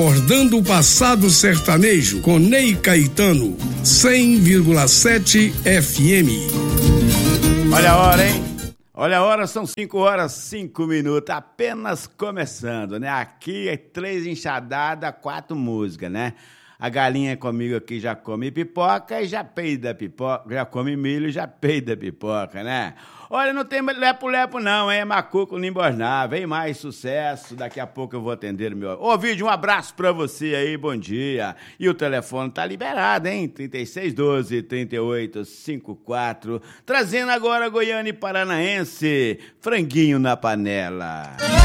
Recordando o passado sertanejo com Ney Caetano, 100,7 FM. Olha a hora, hein? Olha a hora, são 5h05, apenas começando, né? Aqui é 3 enxadadas, 4 músicas, né? A galinha comigo aqui já come pipoca e já peida pipoca, já come milho e já peida pipoca, né? Olha, não tem lepo-lepo não, hein? Macuco Limborná, vem mais sucesso, daqui a pouco eu vou atender o meu... Ô, Vídeo, um abraço pra você aí, bom dia. E o telefone tá liberado, hein? 3612-3854, trazendo agora Goiânia e Paranaense, franguinho na panela.